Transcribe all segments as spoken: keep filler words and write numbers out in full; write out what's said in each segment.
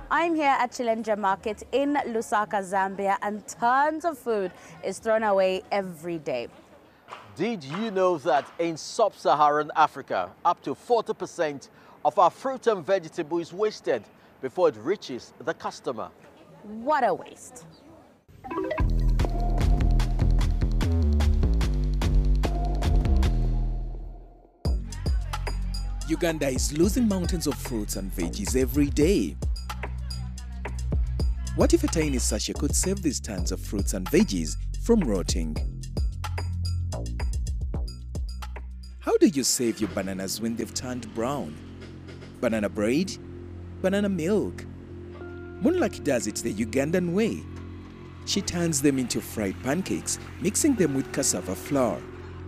I'm here at Chilenja Market in Lusaka, Zambia, and tons of food is thrown away every day. Did you know that in sub-Saharan Africa, up to forty percent of our fruit and vegetable is wasted before it reaches the customer? What a waste. Uganda is losing mountains of fruits and veggies every day. What if a tiny sachet could save these tons of fruits and veggies from rotting? How do you save your bananas when they've turned brown? Banana bread? Banana milk? Moonlucky does it the Ugandan way. She turns them into fried pancakes, mixing them with cassava flour.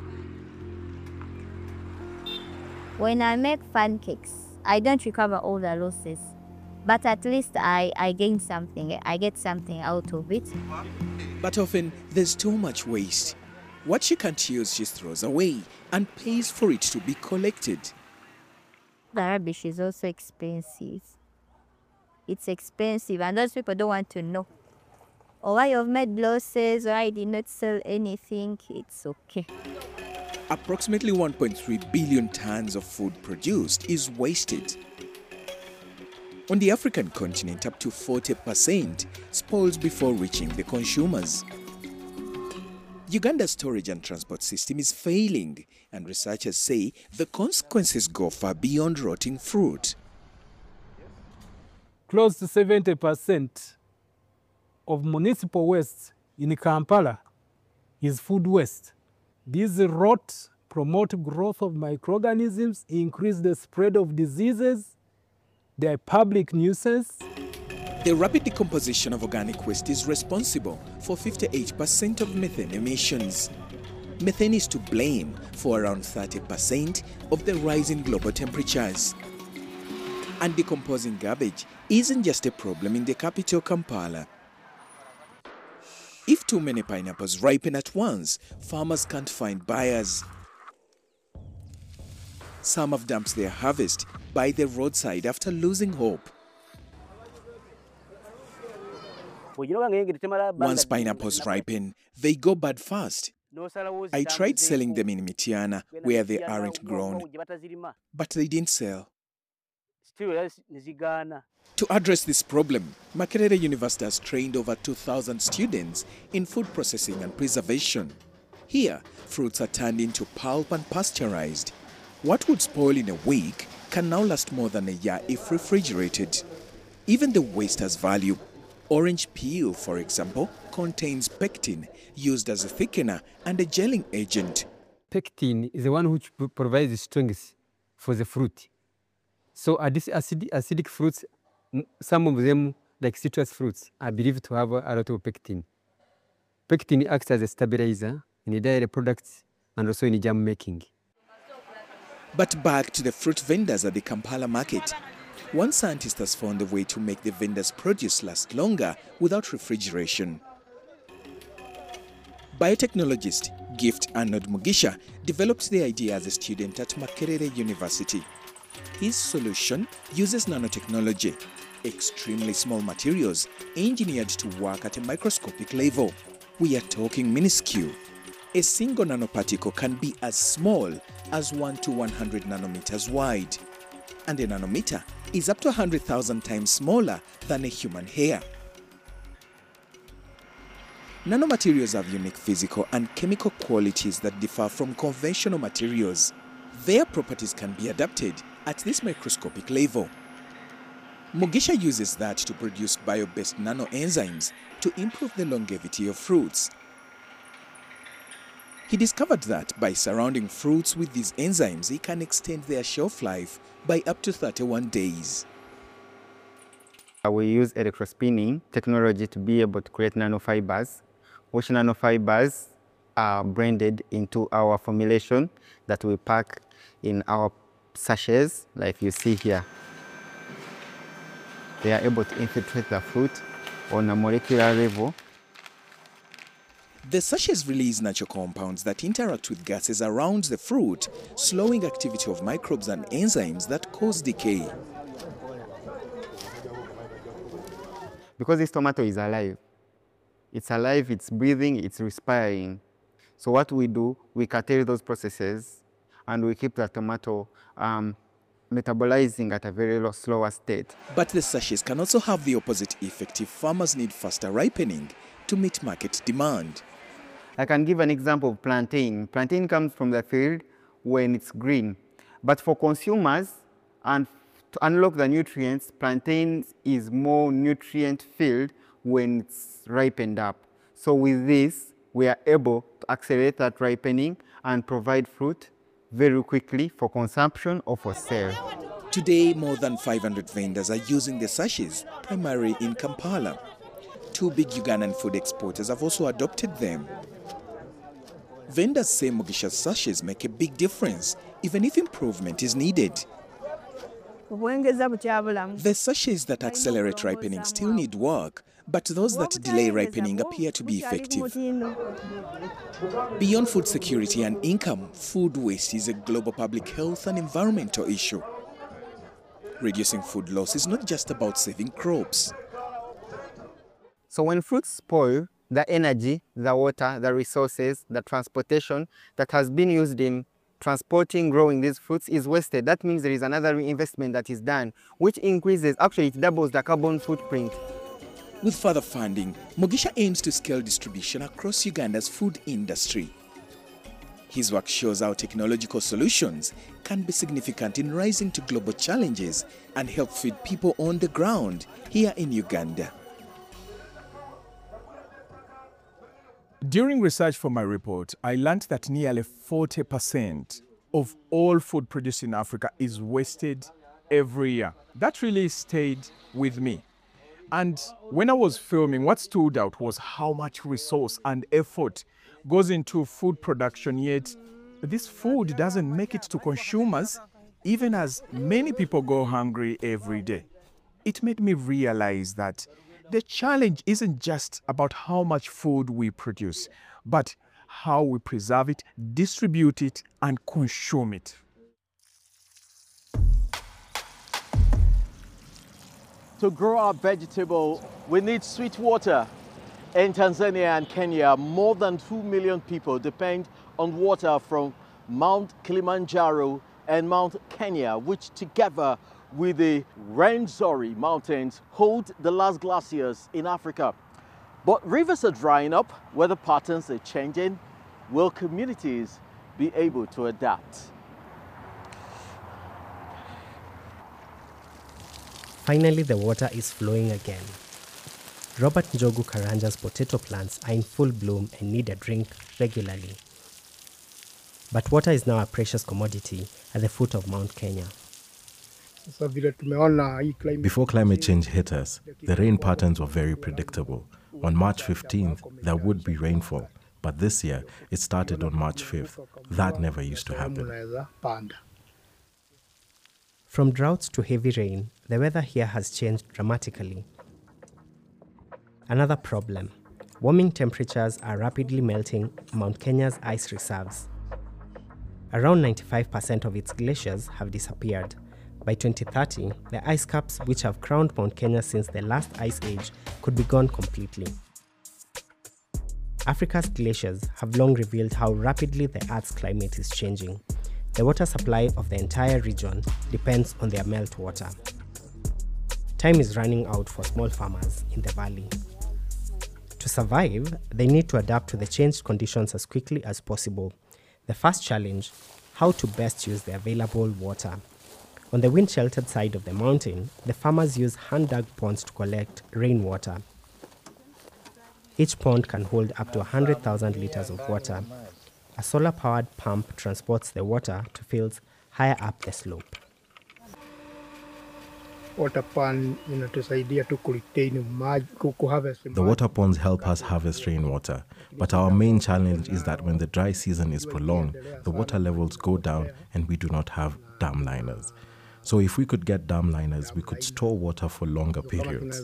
When I make pancakes, I don't recover all the losses. But at least I, I gain something, I get something out of it. But often, there's too much waste. What she can't use, she throws away and pays for it to be collected. The rubbish is also expensive. It's expensive and those people don't want to know. Or why you've made losses, or I did not sell anything, it's okay. Approximately one point three billion tons of food produced is wasted. On the African continent, up to forty percent spoils before reaching the consumers. Uganda's storage and transport system is failing, and researchers say the consequences go far beyond rotting fruit. Close to seventy percent of municipal waste in Kampala is food waste. These rot promote growth of microorganisms, increase the spread of diseases. They are public nuisance. The rapid decomposition of organic waste is responsible for fifty-eight percent of methane emissions. Methane is to blame for around thirty percent of the rise in global temperatures. And decomposing garbage isn't just a problem in the capital, Kampala. If too many pineapples ripen at once, farmers can't find buyers. Some have dumped their harvest by the roadside after losing hope. Once pineapples ripen, they go bad fast. I tried selling them in Mityana, where they aren't grown, but they didn't sell. To address this problem, Makerere University has trained over two thousand students in food processing and preservation. Here, fruits are turned into pulp and pasteurized. What would spoil in a week can now last more than a year if refrigerated. Even the waste has value. Orange peel, for example, contains pectin, used as a thickener and a gelling agent. Pectin is the one which provides the strength for the fruit. So uh, these acid, acidic fruits, some of them, like citrus fruits, are believed to have a lot of pectin. Pectin acts as a stabilizer in the dairy products and also in jam making. But back to the fruit vendors at the Kampala market. One scientist has found a way to make the vendors' produce last longer without refrigeration. Biotechnologist Gift Arnold Mugisha developed the idea as a student at Makerere University. His solution uses nanotechnology, extremely small materials engineered to work at a microscopic level. We are talking minuscule. A single nanoparticle can be as small as one to one hundred nanometers wide. And a nanometer is up to one hundred thousand times smaller than a human hair. Nanomaterials have unique physical and chemical qualities that differ from conventional materials. Their properties can be adapted at this microscopic level. Mugisha uses that to produce bio-based nanoenzymes to improve the longevity of fruits. He discovered that by surrounding fruits with these enzymes, he can extend their shelf life by up to thirty-one days. We use electrospinning technology to be able to create nanofibers, which nanofibers are blended into our formulation that we pack in our sachets, like you see here. They are able to infiltrate the fruit on a molecular level. The sachets release natural compounds that interact with gases around the fruit, slowing activity of microbes and enzymes that cause decay. Because this tomato is alive. It's alive, it's breathing, it's respiring. So what we do, we curtail those processes and we keep the tomato um, metabolizing at a very low, slower state. But the sachets can also have the opposite effect if farmers need faster ripening to meet market demand. I can give an example of plantain. Plantain comes from the field when it's green. But for consumers, and to unlock the nutrients, plantain is more nutrient-filled when it's ripened up. So with this, we are able to accelerate that ripening and provide fruit very quickly for consumption or for sale. Today, more than five hundred vendors are using the sachets, primarily in Kampala. Two big Ugandan food exporters have also adopted them. Vendors say Mugisha's sachets make a big difference, even if improvement is needed. The sachets that accelerate ripening still need work, but those that delay ripening appear to be effective. Beyond food security and income, food waste is a global public health and environmental issue. Reducing food loss is not just about saving crops. So when fruits spoil, the energy, the water, the resources, the transportation that has been used in transporting, growing these fruits is wasted. That means there is another reinvestment that is done, which increases, actually it doubles the carbon footprint. With further funding, Mugisha aims to scale distribution across Uganda's food industry. His work shows how technological solutions can be significant in rising to global challenges and help feed people on the ground here in Uganda. During research for my report, I learned that nearly forty percent of all food produced in Africa is wasted every year. That really stayed with me. And when I was filming, what stood out was how much resource and effort goes into food production, yet this food doesn't make it to consumers, even as many people go hungry every day. It made me realize that the challenge isn't just about how much food we produce, but how we preserve it, distribute it, and consume it. To grow our vegetable, we need sweet water. In Tanzania and Kenya, more than two million people depend on water from Mount Kilimanjaro and Mount Kenya, which together with the Rwenzori Mountains hold the last glaciers in Africa. But rivers are drying up, weather patterns are changing. Will communities be able to adapt? Finally, the water is flowing again. Robert Njogu Karanja's potato plants are in full bloom and need a drink regularly. But water is now a precious commodity at the foot of Mount Kenya. Before climate change hit us, the rain patterns were very predictable. On March fifteenth, there would be rainfall, but this year it started on March fifth. That never used to happen. From droughts to heavy rain, the weather here has changed dramatically. Another problem: warming temperatures are rapidly melting Mount Kenya's ice reserves. Around ninety-five percent of its glaciers have disappeared. By twenty thirty, the ice caps which have crowned Mount Kenya since the last ice age could be gone completely. Africa's glaciers have long revealed how rapidly the Earth's climate is changing. The water supply of the entire region depends on their meltwater. Time is running out for small farmers in the valley. To survive, they need to adapt to the changed conditions as quickly as possible. The first challenge: how to best use the available water. On the wind-sheltered side of the mountain, the farmers use hand-dug ponds to collect rainwater. Each pond can hold up to one hundred thousand liters of water. A solar-powered pump transports the water to fields higher up the slope. The water ponds help us harvest rainwater, but our main challenge is that when the dry season is prolonged, the water levels go down and we do not have dam liners. So if we could get dam liners, we could store water for longer periods.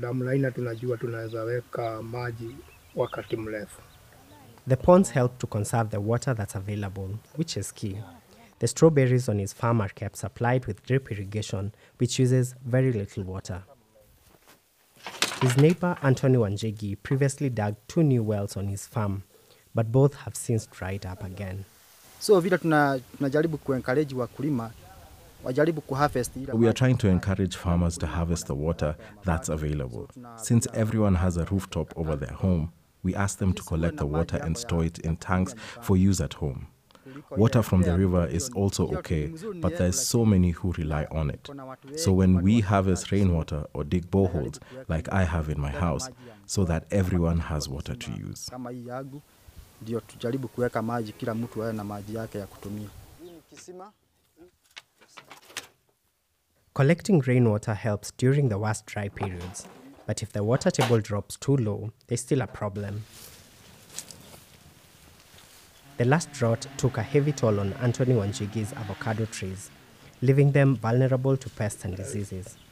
The ponds help to conserve the water that's available, which is key. The strawberries on his farm are kept supplied with drip irrigation, which uses very little water. His neighbor Anthony Wanjigi previously dug two new wells on his farm, but both have since dried up again. So vile tunajaribu kuencourage wakulima wajaribu kuharvest. We are trying to encourage farmers to harvest the water that's available. Since everyone has a rooftop over their home, we ask them to collect the water and store it in tanks for use at home. Water from the river is also okay, but there's so many who rely on it. So when we harvest rainwater or dig boreholes, like I have in my house, so that everyone has water to use. Ndio tujaribu kuweka maji kila mtu awe na maji yake ya kutumia. Collecting rainwater helps during the worst dry periods, but if the water table drops too low, there's still a problem. The last drought took a heavy toll on Anthony Wanjigi's avocado trees, leaving them vulnerable to pests and diseases.